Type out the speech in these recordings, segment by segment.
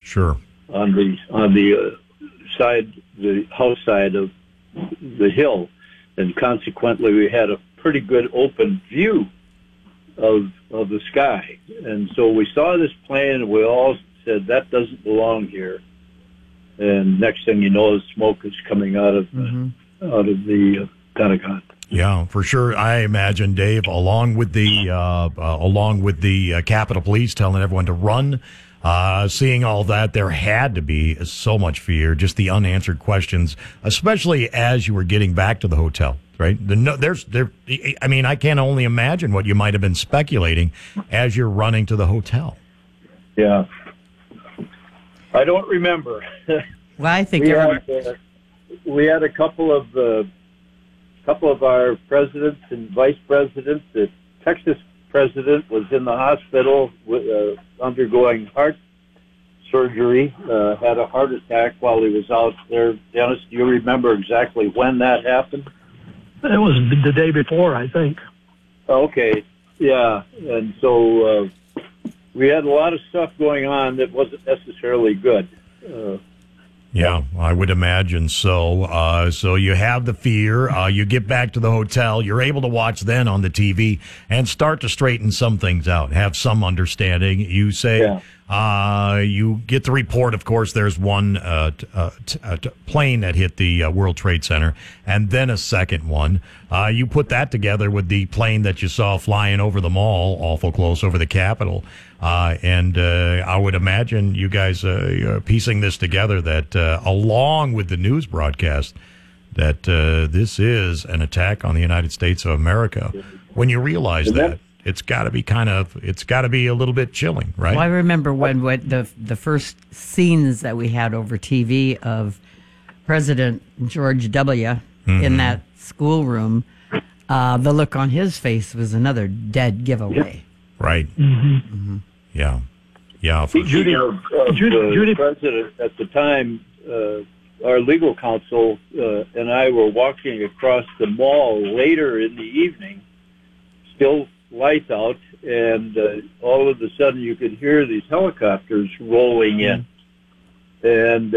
Sure. On the house side of the hill, and consequently we had a pretty good open view of the sky. And so we saw this plane, and we all said, that doesn't belong here. And next thing you know, the smoke is coming out of the Pentagon. Yeah, for sure. I imagine, Dave, along with the Capitol Police telling everyone to run, seeing all that, there had to be so much fear, just the unanswered questions, especially as you were getting back to the hotel. Right? I mean, I can only imagine what you might have been speculating as you're running to the hotel. Yeah, I don't remember. Well, I think we had a couple of our presidents and vice presidents. The Texas president was in the hospital undergoing heart surgery, had a heart attack while he was out there. Dennis, do you remember exactly when that happened? It was the day before, I think. Okay, yeah. And so we had a lot of stuff going on that wasn't necessarily good. Yeah, I would imagine so. So you have the fear. You get back to the hotel. You're able to watch then on the TV and start to straighten some things out, have some understanding. You say you get the report. Of course, there's one plane that hit the World Trade Center, and then a second one. You put that together with the plane that you saw flying over the mall, awful close over the Capitol. And I would imagine you guys piecing this together that along with the news broadcast that this is an attack on the United States of America. When you realize that, it's got to be a little bit chilling, right? Well, I remember when the first scenes that we had over TV of President George W. in that schoolroom, the look on his face was another dead giveaway. Right. Yeah. Yeah. Judy, the president at the time, our legal counsel and I were walking across the mall later in the evening, still lights out, and all of a sudden you could hear these helicopters rolling in. And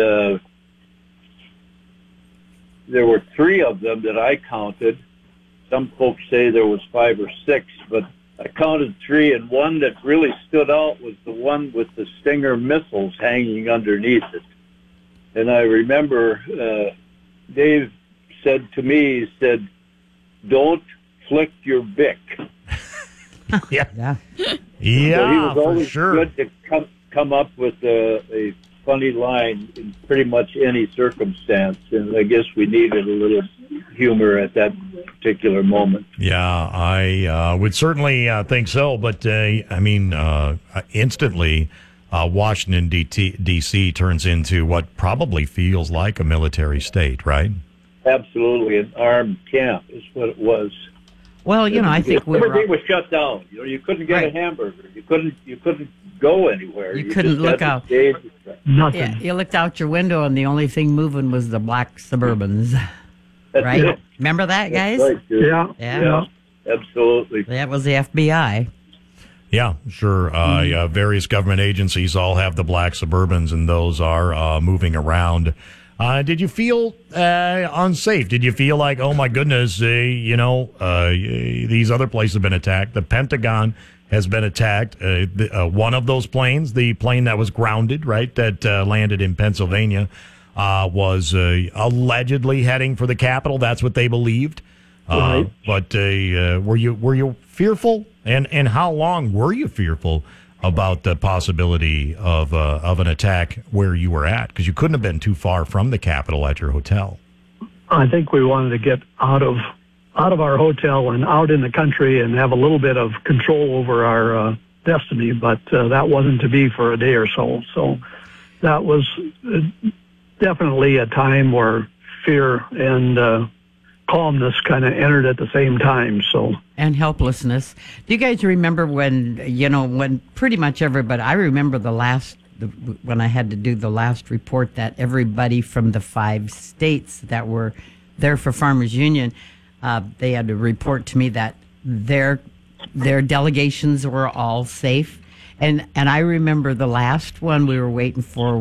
there were 3 of them that I counted. Some folks say there was 5 or 6, but I counted 3, and one that really stood out was the one with the Stinger missiles hanging underneath it. And I remember Dave said to me, he said, "Don't flick your Bic." Yeah, So he was always for sure. good to come up with a funny line in pretty much any circumstance, and I guess we needed a little humor at that particular moment. Yeah, I would certainly think so, but I mean, instantly, Washington, D.C. turns into what probably feels like a military state, right? Absolutely, an armed camp is what it was. Well, I think everything was shut down. You couldn't get a hamburger. You couldn't go anywhere. You couldn't look out. Nothing. Yeah, you looked out your window, and the only thing moving was the black Suburbans. Right? It. Remember that, guys? Right, Yeah. Absolutely. That was the FBI. Yeah, sure. Various government agencies all have the black Suburbans, and those are moving around. Did you feel unsafe? Did you feel like, oh my goodness, these other places have been attacked? The Pentagon has been attacked. One of those planes, the plane that was grounded, right, that landed in Pennsylvania, was allegedly heading for the Capitol. That's what they believed. Right. But were you fearful? And how long were you fearful about the possibility of an attack where you were at? Because you couldn't have been too far from the Capitol at your hotel. I think we wanted to get out of our hotel and out in the country and have a little bit of control over our destiny, but that wasn't to be for a day or so. So that was definitely a time where fear and calmness kind of entered at the same time. So, and helplessness. Do you guys remember when pretty much everybody? I remember when I had to do the last report that everybody from the 5 states that were there for Farmers Union, they had to report to me that their delegations were all safe. And I remember the last one we were waiting for